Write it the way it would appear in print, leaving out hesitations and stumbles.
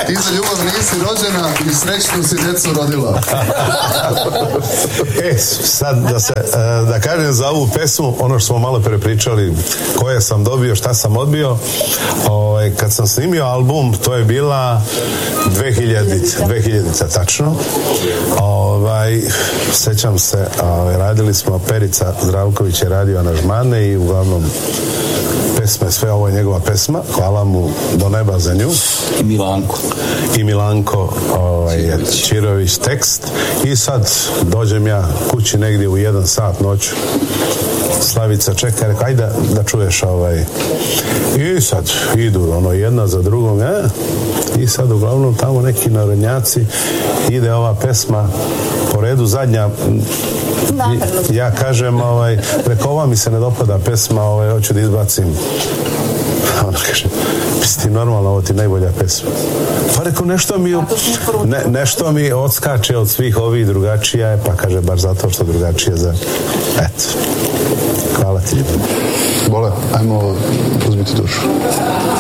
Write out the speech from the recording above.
Ti za ljubav nisi rođena i srećnu si djecu rodila. Sad da kažem za ovu pesmu, ono što smo malo prepričali, koje sam dobio, šta sam odbio. Kad sam snimio album, to je bila 2000 tačno. Sećam se, radili smo, Perica Zdravković je radio aranžmane i uglavnom pesme, sve ovo je njegova pesma, hvala mu do neba za nju. I Milanko Čirović tekst. I sad dođem ja kući negdje u 1 sat noću, Slavica čeka, rekao, ajde da čuješ i sad idu jedna za drugom, i sad uglavnom tamo neki narodnjaci, ide ova pesma po redu, zadnja, ja kažem, rekao, ova mi se ne dopada pesma, hoću da izbacim. Ona kaže, ti normalno, ovo ti najbolja pesma. Pa rekao, nešto mi odskače od svih ovih, drugačija je, pa kaže, bar zato što drugačije za... Eto. Hvala ti. Bole, ajmo uzmiti dušu.